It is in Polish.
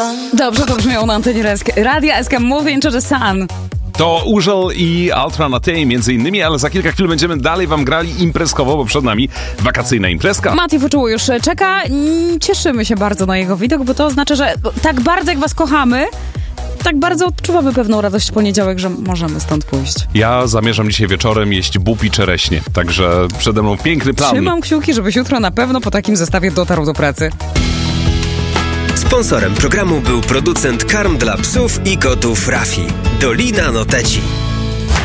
Dobrze to brzmiało na antenie Radia SK Moving to the Sun. To Urzel i Ultra Naté między innymi, ale za kilka chwil będziemy dalej wam grali imprezkowo, bo przed nami wakacyjna imprezka. Mati Wyczuło już czeka. Cieszymy się bardzo na jego widok, bo to oznacza, że tak bardzo jak was kochamy, tak bardzo odczuwamy pewną radość w poniedziałek, że możemy stąd pójść. Ja zamierzam dzisiaj wieczorem jeść bób i czereśnie, także przede mną piękny plan. Trzymam kciuki, żebyś jutro na pewno po takim zestawie dotarł do pracy. Sponsorem programu był producent karm dla psów i kotów Rafi. Dolina Noteci.